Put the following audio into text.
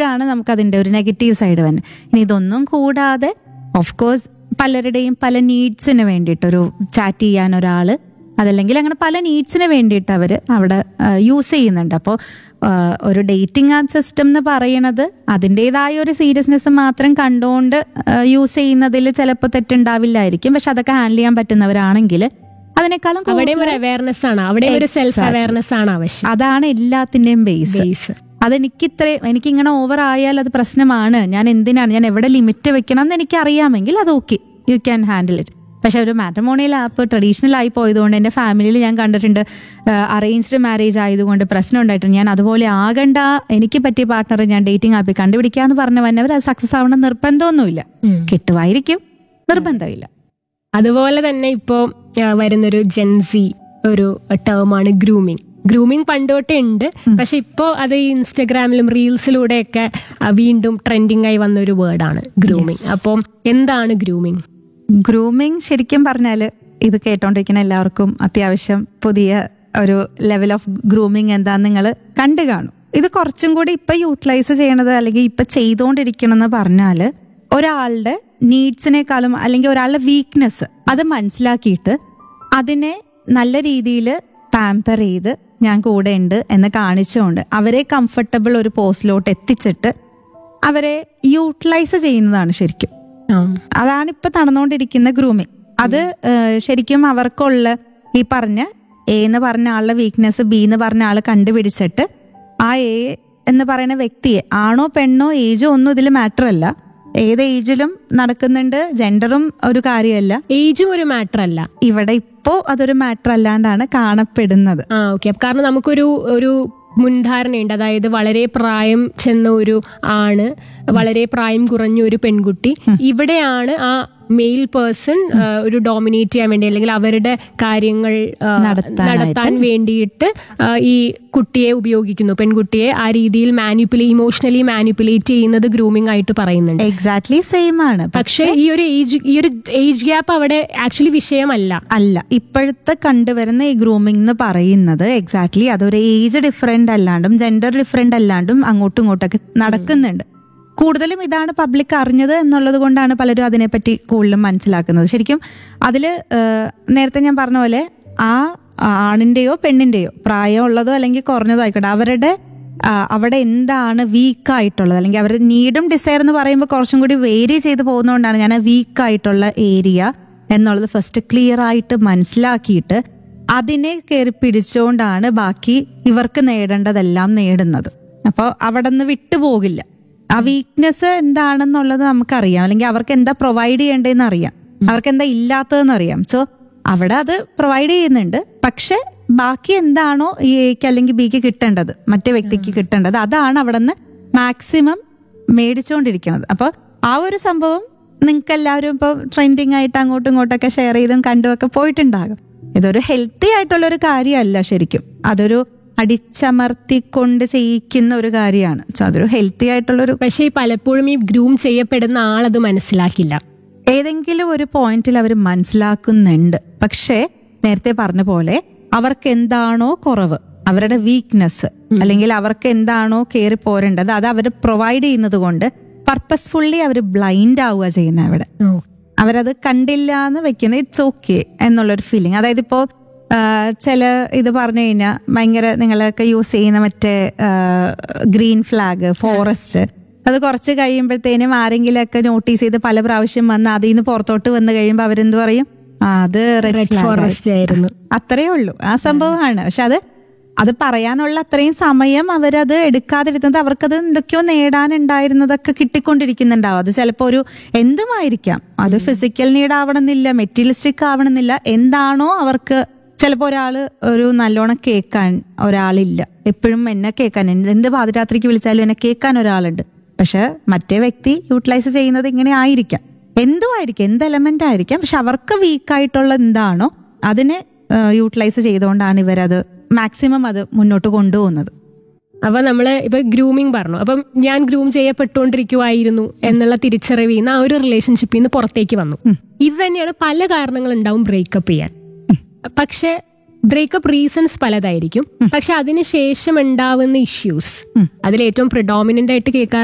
അപ്പോഴാണ് നമുക്കതിൻ്റെ ഒരു നെഗറ്റീവ് സൈഡ് വരുന്നത്. ഇനി ഇതൊന്നും കൂടാതെ ഓഫ് കോഴ്സ് പലരുടെയും പല നീഡ്സിന് വേണ്ടിയിട്ടൊരു ചാറ്റ് ചെയ്യാൻ ഒരാൾ, അതല്ലെങ്കിൽ അങ്ങനെ പല നീഡ്സിന് വേണ്ടിയിട്ട് അവർ അവിടെ യൂസ് ചെയ്യുന്നുണ്ട്. അപ്പോൾ ഒരു ഡേറ്റിംഗ് ആപ്പ് സിസ്റ്റം എന്ന് പറയണത് അതിൻ്റെതായ ഒരു സീരിയസ്നെസ് മാത്രം കണ്ടുകൊണ്ട് യൂസ് ചെയ്യുന്നതിൽ ചിലപ്പോൾ തെറ്റുണ്ടാവില്ലായിരിക്കും. പക്ഷെ അതൊക്കെ ഹാൻഡിൽ ചെയ്യാൻ പറ്റുന്നവരാണെങ്കിൽ അതിനേക്കാളും ഒരു സെൽഫ് അവയർനെസ് ആണ് ആവശ്യം. അതാണ് എല്ലാത്തിൻ്റെയും ബേസ്. എനിക്കിങ്ങനെ ഓവർ ആയാൽ അത് പ്രശ്നമാണ്, ഞാൻ എവിടെ ലിമിറ്റ് വെക്കണം എന്ന് എനിക്ക് അറിയാമെങ്കിൽ അത് okay, you can handle it. പക്ഷെ ഒരു മാട്രിമോണിയൽ ആപ്പ് ട്രഡീഷണൽ ആയി പോയതുകൊണ്ട് എൻ്റെ ഫാമിലിയിൽ ഞാൻ കണ്ടിട്ടുണ്ട് അറേഞ്ച്ഡ് മാരേജ് ആയതുകൊണ്ട് പ്രശ്നം ഉണ്ടായിട്ടുണ്ട്. ഞാൻ അതുപോലെ ആകണ്ട, എനിക്ക് പറ്റിയ പാർട്ട്ണറെ ഞാൻ ഡേറ്റിംഗ് ആപ്പിൽ കണ്ടുപിടിക്കാന്ന് പറഞ്ഞ വന്നവർ അത് സക്സസ് ആവണം നിർബന്ധമൊന്നുമില്ല. കിട്ടുമായിരിക്കും, നിർബന്ധമില്ല. അതുപോലെ തന്നെ ഇപ്പോൾ വരുന്നൊരു ജെൻസി ഒരു ടേമാണ് ഗ്രൂമിങ് പണ്ടോട്ടേ ഉണ്ട്. പക്ഷെ ഇപ്പോൾ അത് ഇൻസ്റ്റഗ്രാമിലും റീൽസിലൂടെയൊക്കെ വീണ്ടും ട്രെൻഡിങ് ആയി വന്നൊരു വേർഡാണ് ഗ്രൂമിങ്. അപ്പം എന്താണ് ഗ്രൂമിങ് ശരിക്കും പറഞ്ഞാൽ ഇത് കേട്ടോണ്ടിരിക്കുന്ന എല്ലാവർക്കും അത്യാവശ്യം പുതിയ ഒരു ലെവൽ ഓഫ് ഗ്രൂമിങ് എന്താന്ന് നിങ്ങൾ കണ്ടു കാണും. ഇത് കുറച്ചും കൂടി ഇപ്പൊ യൂട്ടിലൈസ് ചെയ്യണത് അല്ലെങ്കിൽ ഇപ്പൊ ചെയ്തുകൊണ്ടിരിക്കണമെന്ന് പറഞ്ഞാൽ ഒരാളുടെ നീഡ്സിനേക്കാളും അല്ലെങ്കിൽ ഒരാളുടെ വീക്ക്നെസ് അത് മനസ്സിലാക്കിയിട്ട് അതിനെ നല്ല രീതിയിൽ പാമ്പർ ചെയ്ത് ഞാൻ കൂടെ ഉണ്ട് എന്ന് കാണിച്ചുകൊണ്ട് അവരെ കംഫർട്ടബിൾ ഒരു പോസ്റ്റിലോട്ട് എത്തിച്ചിട്ട് അവരെ യൂട്ടിലൈസ് ചെയ്യുന്നതാണ് ശരിക്കും. അതാണ് ഇപ്പൊ നടന്നുകൊണ്ടിരിക്കുന്ന ഗ്രൂമിങ്. അത് ശരിക്കും അവർക്കുള്ള ഈ പറഞ്ഞ എ എന്ന് പറഞ്ഞ ആളുടെ വീക്ക്നെസ് ബി എന്ന് പറഞ്ഞ ആള് കണ്ടുപിടിച്ചിട്ട് ആ എ എന്ന് പറയുന്ന വ്യക്തിയെ, ആണോ പെണ്ണോ ഏജോ ഒന്നും ഇതിൽ മാറ്റർ അല്ല, ഏത് ഏജിലും നടക്കുന്നുണ്ട്, ജെൻഡറും ഒരു കാര്യമല്ല, ഏജും ഒരു മാറ്റർ അല്ല. ഇവിടെ ഇപ്പോ അതൊരു മാറ്റർ അല്ലാണ്ടാണ് കാണപ്പെടുന്നത്. കാരണം നമുക്കൊരു മുൻധാരണയുണ്ട്. അതായത് വളരെ പ്രായം ചെന്ന ഒരു ആണ്, വളരെ പ്രായം കുറഞ്ഞ ഒരു പെൺകുട്ടി, ഇവിടെയാണ് ആ മെയിൽ പേഴ്സൺ ഒരു ഡോമിനേറ്റ് ചെയ്യാൻ വേണ്ടി അല്ലെങ്കിൽ അവരുടെ കാര്യങ്ങൾ നടത്താൻ വേണ്ടിയിട്ട് ഈ കുട്ടിയെ ഉപയോഗിക്കുന്നു, പെൺകുട്ടിയെ ആ രീതിയിൽ ഇമോഷണലി മാനിപ്പുലേറ്റ് ചെയ്യുന്നത് ഗ്രൂമിംഗ് ആയിട്ട് പറയുന്നുണ്ട്. എക്സാക്ട്ലി സെയിം ആണ്. പക്ഷെ ഈ ഒരു ഏജ് ഗ്യാപ്പ് അവിടെ ആക്ച്വലി വിഷയമല്ല. ഇപ്പോഴത്തെ കണ്ടുവരുന്ന ഈ ഗ്രൂമിംഗ് എന്ന് പറയുന്നത് എക്സാക്ട്ലി അതൊരു ഏജ് ഡിഫറെന്റ് അല്ലാണ്ടും ജെൻഡർ ഡിഫറെന്റ് അല്ലാണ്ടും അങ്ങോട്ടും ഇങ്ങോട്ടൊക്കെ നടക്കുന്നുണ്ട്. കൂടുതലും ഇതാണ് പബ്ലിക് അറിഞ്ഞത് എന്നുള്ളത് കൊണ്ടാണ് പലരും അതിനെപ്പറ്റി കൂടുതലും മനസ്സിലാക്കുന്നത്. ശരിക്കും അതിൽ നേരത്തെ ഞാൻ പറഞ്ഞ പോലെ ആ ആണിൻ്റെയോ പെണ്ണിൻ്റെയോ പ്രായമുള്ളതോ അല്ലെങ്കിൽ കുറഞ്ഞതോ ആയിക്കോട്ടെ, അവിടെ എന്താണ് വീക്കായിട്ടുള്ളത് അല്ലെങ്കിൽ അവരുടെ നീഡും ഡിസയർ എന്ന് പറയുമ്പോൾ കുറച്ചും കൂടി വേരി ചെയ്ത് പോകുന്നതുകൊണ്ടാണ് ഞാൻ വീക്കായിട്ടുള്ള ഏരിയ എന്നുള്ളത് ഫസ്റ്റ് ക്ലിയർ ആയിട്ട് മനസ്സിലാക്കിയിട്ട് അതിനെ കയറി പിടിച്ചുകൊണ്ടാണ് ബാക്കി ഇവർക്ക് നേടേണ്ടതെല്ലാം നേടുന്നത്. അപ്പോൾ അവിടെ നിന്ന് വിട്ടുപോകില്ല. ആ വീക്ക്നെസ് എന്താണെന്നുള്ളത് നമുക്കറിയാം, അല്ലെങ്കിൽ അവർക്ക് എന്താ പ്രൊവൈഡ് ചെയ്യേണ്ടതെന്ന് അറിയാം, അവർക്ക് എന്താ ഇല്ലാത്തതെന്ന് അറിയാം. സോ അവിടെ അത് പ്രൊവൈഡ് ചെയ്യുന്നുണ്ട്. പക്ഷെ ബാക്കി എന്താണോ ഈ എക്ക് അല്ലെങ്കിൽ ബിക്ക് കിട്ടേണ്ടത്, മറ്റേ വ്യക്തിക്ക് കിട്ടേണ്ടത്, അതാണ് അവിടെ നിന്ന് മാക്സിമം മേടിച്ചുകൊണ്ടിരിക്കുന്നത്. അപ്പോൾ ആ ഒരു സംഭവം നിങ്ങൾക്ക് എല്ലാവരും ഇപ്പോൾ ട്രെൻഡിങ് ആയിട്ട് അങ്ങോട്ടും ഇങ്ങോട്ടൊക്കെ ഷെയർ ചെയ്തും കണ്ടുമൊക്കെ പോയിട്ടുണ്ടാകും. ഇതൊരു ഹെൽത്തി ആയിട്ടുള്ളൊരു കാര്യമല്ല ശരിക്കും, അതൊരു അടിച്ചമർത്തിക്കൊണ്ട് ചെയ്യിക്കുന്ന ഒരു കാര്യമാണ്. അതൊരു ഹെൽത്തി ആയിട്ടുള്ളൊരു, പക്ഷേ പലപ്പോഴും ഈ ഗ്രൂം ചെയ്യപ്പെടുന്ന ആളത് മനസ്സിലാക്കില്ല. ഏതെങ്കിലും ഒരു പോയിന്റിൽ അവർ മനസ്സിലാക്കുന്നുണ്ട്. പക്ഷേ നേരത്തെ പറഞ്ഞ പോലെ അവർക്ക് എന്താണോ കുറവ്, അവരുടെ വീക്ക്നെസ് അല്ലെങ്കിൽ അവർക്ക് എന്താണോ കയറി പോരേണ്ടത് അത് അവർ പ്രൊവൈഡ് ചെയ്യുന്നത് കൊണ്ട് പർപ്പസ്ഫുള്ളി അവർ ബ്ലൈൻഡ് ആവുക ചെയ്യുന്ന അവിടെ അവരത് കണ്ടില്ല എന്ന് വെക്കുന്നത് ഇറ്റ്സ് ഓക്കെ എന്നുള്ളൊരു ഫീലിംഗ്. അതായത് ഇപ്പോൾ ചില ഇത് പറഞ്ഞു കഴിഞ്ഞാൽ ഭയങ്കര നിങ്ങളൊക്കെ യൂസ് ചെയ്യുന്ന മറ്റേ ഗ്രീൻ ഫ്ലാഗ്, ഫോറസ്റ്റ്, അത് കുറച്ച് കഴിയുമ്പോഴത്തേനും ആരെങ്കിലുമൊക്കെ നോട്ടീസ് ചെയ്ത് പല പ്രാവശ്യം വന്ന് അതിൽ നിന്ന് പുറത്തോട്ട് വന്നു കഴിയുമ്പോൾ അവരെന്ത് പറയും, അത് റെഡ് ഫോറസ്റ്റ് ആയിരുന്നു. അത്രയേ ഉള്ളൂ, ആ സംഭവമാണ്. പക്ഷെ അത് പറയാനുള്ള അത്രയും സമയം അവരത് എടുക്കാതിരുന്നത് അവർക്കത് എന്തൊക്കെയോ നേടാനുണ്ടായിരുന്നതൊക്കെ കിട്ടിക്കൊണ്ടിരിക്കുന്നുണ്ടാവും. അത് ചിലപ്പോൾ ഒരു എന്തുമായിരിക്കാം, അത് ഫിസിക്കൽ നീഡ് ആവണമെന്നില്ല, മെറ്റീരിയലിസ്റ്റിക് ആവണമെന്നില്ല, എന്താണോ അവർക്ക്. ചിലപ്പോൾ ഒരു നല്ലോണം കേൾക്കാൻ ഒരാളില്ല, എപ്പോഴും എന്നെ കേൾക്കാൻ, എന്ത് പാതിരാത്രിക്ക് വിളിച്ചാലും എന്നെ കേൾക്കാൻ ഒരാളുണ്ട്. പക്ഷെ മറ്റേ വ്യക്തി യൂട്ടിലൈസ് ചെയ്യുന്നത് ഇങ്ങനെ ആയിരിക്കാം, എന്തുമായിരിക്കാം, എന്ത് എലമെന്റ് ആയിരിക്കാം. പക്ഷെ അവർക്ക് വീക്കായിട്ടുള്ള എന്താണോ അതിനെ യൂട്ടിലൈസ് ചെയ്തുകൊണ്ടാണ് ഇവരത് മാക്സിമം അത് മുന്നോട്ട് കൊണ്ടുപോകുന്നത്. അപ്പൊ നമ്മള് ഇപ്പൊ ഗ്രൂമിങ് പറഞ്ഞു, അപ്പം ഞാൻ ഗ്രൂം ചെയ്യപ്പെട്ടുകൊണ്ടിരിക്കുവായിരുന്നു എന്നുള്ള തിരിച്ചറിവിൽ നിന്ന് ആ ഒരു റിലേഷൻഷിപ്പിൽ നിന്ന് പുറത്തേക്ക് വന്നു. ഇത് തന്നെയാണ് പല കാരണങ്ങൾ ഉണ്ടാവും ബ്രേക്കപ്പ് ചെയ്യാൻ. പക്ഷെ ബ്രേക്കപ്പ് റീസൺസ് പലതായിരിക്കും. പക്ഷെ അതിനുശേഷം ഉണ്ടാവുന്ന ഇഷ്യൂസ് അതിൽ ഏറ്റവും പ്രിഡോമിനന്റ് ആയിട്ട് കേൾക്കാൻ